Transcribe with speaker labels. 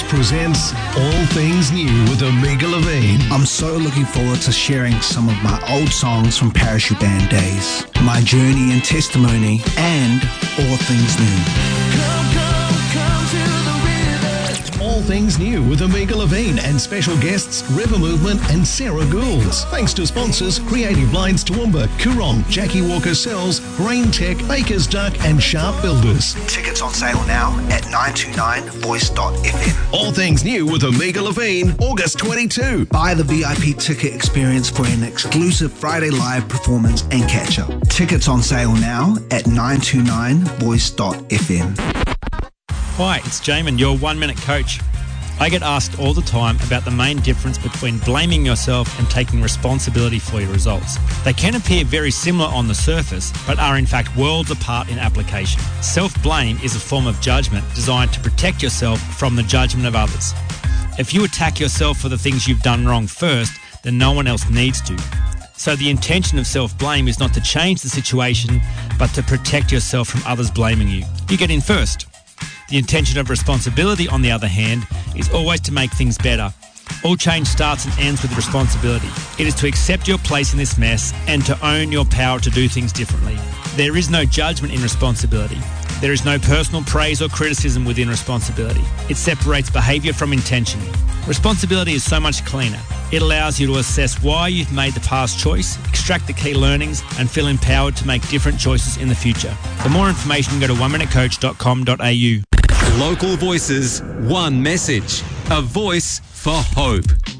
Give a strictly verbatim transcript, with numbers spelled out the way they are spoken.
Speaker 1: presents All Things New with Omega Levine.
Speaker 2: I'm so looking forward to sharing some of my old songs from Parachute Band days, my journey and testimony, and all things new.
Speaker 1: Come, come, come to the river. All Things New with Omega Levine and special guests River Movement and Sarah Gould. Thanks to sponsors Creative Lines Toowoomba, Coorong, Jackie Walker Cells, Grain Tech, Baker's Duck and Sharp Builders.
Speaker 2: Tickets on sale now at nine two nine voice dot f m.
Speaker 1: All Things New with Omega Levine, August twenty-second.
Speaker 2: Buy the V I P ticket experience for an exclusive Friday live performance and catch-up. Tickets on sale now at nine two nine voice dot f m.
Speaker 3: Hi, it's Jamin, your one-minute coach. I get asked all the time about the main difference between blaming yourself and taking responsibility for your results. They can appear very similar on the surface, but are in fact worlds apart in application. Self-blame is a form of judgment designed to protect yourself from the judgment of others. If you attack yourself for the things you've done wrong first, then no one else needs to. So the intention of self-blame is not to change the situation, but to protect yourself from others blaming you. You get in first. The intention of responsibility, on the other hand, is always to make things better. All change starts and ends with responsibility. It is to accept your place in this mess and to own your power to do things differently. There is no judgment in responsibility. There is no personal praise or criticism within responsibility. It separates behaviour from intention. Responsibility is so much cleaner. It allows you to assess why you've made the past choice, extract the key learnings, and feel empowered to make different choices in the future. For more information, go to one minute coach dot com dot a u.
Speaker 4: Local voices, one message. A voice for hope.